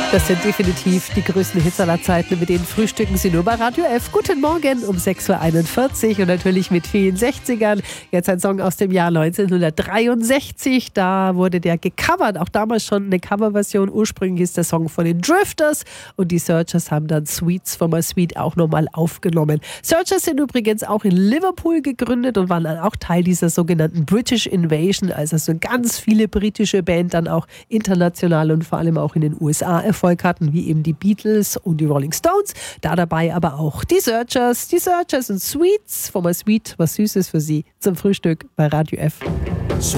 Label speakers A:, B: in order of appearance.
A: Das sind definitiv die größten Hits aller Zeiten. Mit denen frühstücken Sie nur bei Radio F. Guten Morgen um 6.41 Uhr und natürlich mit vielen 60ern. Jetzt ein Song aus dem Jahr 1963. Da wurde der gecovert. Auch damals schon eine Coverversion. Ursprünglich ist der Song von den Drifters und die Searchers haben dann Sweets from My Sweet auch nochmal aufgenommen. Searchers sind übrigens auch in Liverpool gegründet und waren dann auch Teil dieser sogenannten British Invasion. Also so ganz viele britische Band dann auch international und vor allem auch in den USA Erfolg hatten, wie eben die Beatles und die Rolling Stones. Da dabei aber auch die Searchers und Sweets from My Sweet, was Süßes für Sie zum Frühstück bei Radio F.